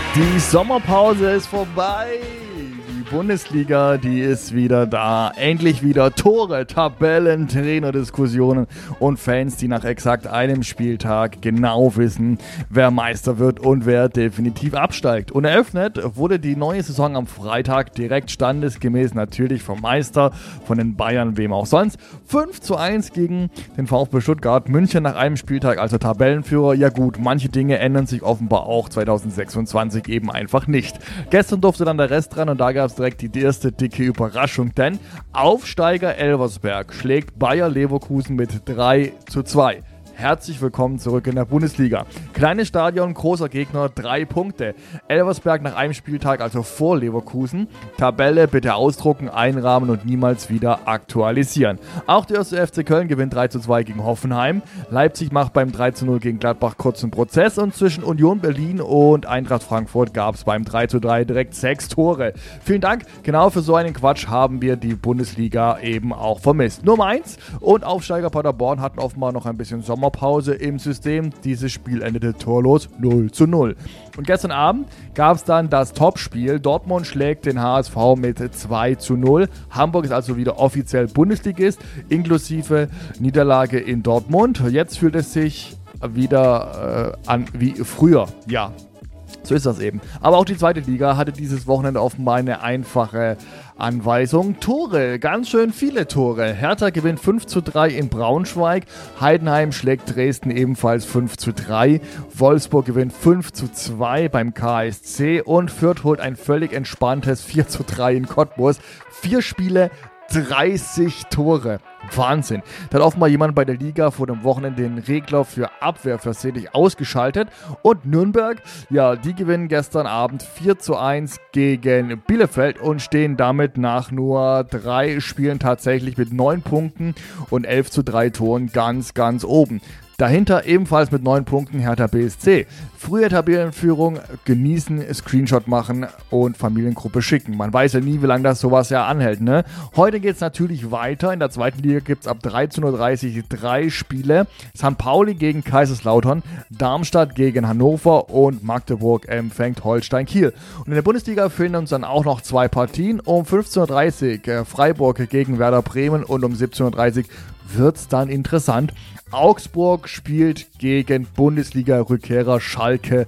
Die Sommerpause ist vorbei. Die Bundesliga, die ist wieder da. Endlich wieder Tore, Tabellen, Trainerdiskussionen und Fans, die nach exakt einem Spieltag genau wissen, wer Meister wird und wer definitiv absteigt. Und eröffnet wurde die neue Saison am Freitag direkt standesgemäß natürlich vom Meister, von den Bayern, wem auch sonst. 5:1 gegen den VfB Stuttgart. München nach einem Spieltag also Tabellenführer. Ja gut, manche Dinge ändern sich offenbar auch 2026 eben einfach nicht. Gestern durfte dann der Rest dran und da gab es direkt die erste dicke Überraschung, denn Aufsteiger Elversberg schlägt Bayer Leverkusen mit 3:2. Herzlich willkommen zurück in der Bundesliga. Kleines Stadion, großer Gegner, 3 Punkte. Elversberg nach einem Spieltag, also vor Leverkusen. Tabelle bitte ausdrucken, einrahmen und niemals wieder aktualisieren. Auch der erste FC Köln gewinnt 3:2 gegen Hoffenheim. Leipzig macht beim 3:0 gegen Gladbach kurzen Prozess und zwischen Union Berlin und Eintracht Frankfurt gab es beim 3:3 direkt 6 Tore. Vielen Dank, genau für so einen Quatsch haben wir die Bundesliga eben auch vermisst. Nur Mainz und Aufsteiger Paderborn hatten offenbar noch ein bisschen Sommerpause im System. Dieses Spiel endete torlos 0:0. Und gestern Abend gab es dann das Topspiel. Dortmund schlägt den HSV mit 2:0. Hamburg ist also wieder offiziell Bundesligist, inklusive Niederlage in Dortmund. Jetzt fühlt es sich wieder an wie früher. Ja, so ist das eben. Aber auch die zweite Liga hatte dieses Wochenende offenbar eine einfache Anweisung. Tore, ganz schön viele Tore. Hertha gewinnt 5:3 in Braunschweig. Heidenheim schlägt Dresden ebenfalls 5:3. Wolfsburg gewinnt 5:2 beim KSC. Und Fürth holt ein völlig entspanntes 4:3 in Cottbus. 4 Spiele, 30 Tore. Wahnsinn. Da hat offenbar jemand bei der Liga vor dem Wochenende den Regler für Abwehr versehentlich ausgeschaltet. Und Nürnberg, ja, die gewinnen gestern Abend 4:1 gegen Bielefeld und stehen damit nach nur 3 Spielen tatsächlich mit 9 Punkten und 11:3 Toren ganz, ganz oben. Dahinter ebenfalls mit 9 Punkten Hertha BSC. Frühe Tabellenführung genießen, Screenshot machen und Familiengruppe schicken. Man weiß ja nie, wie lange das sowas ja anhält, ne? Heute geht es natürlich weiter. In der zweiten Liga gibt es ab 13:30 Uhr 3 Spiele. St. Pauli gegen Kaiserslautern, Darmstadt gegen Hannover und Magdeburg empfängt Holstein Kiel. Und in der Bundesliga fehlen uns dann auch noch 2 Partien. Um 15:30 Uhr Freiburg gegen Werder Bremen und um 17:30 Uhr wird es dann interessant. Augsburg spielt gegen Bundesliga-Rückkehrer Schalke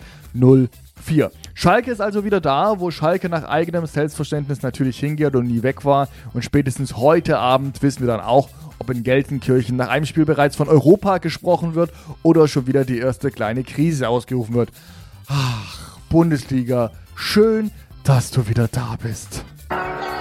04. Schalke ist also wieder da, wo Schalke nach eigenem Selbstverständnis natürlich hingeht und nie weg war. Und spätestens heute Abend wissen wir dann auch, ob in Gelsenkirchen nach einem Spiel bereits von Europa gesprochen wird oder schon wieder die erste kleine Krise ausgerufen wird. Ach, Bundesliga, schön, dass du wieder da bist.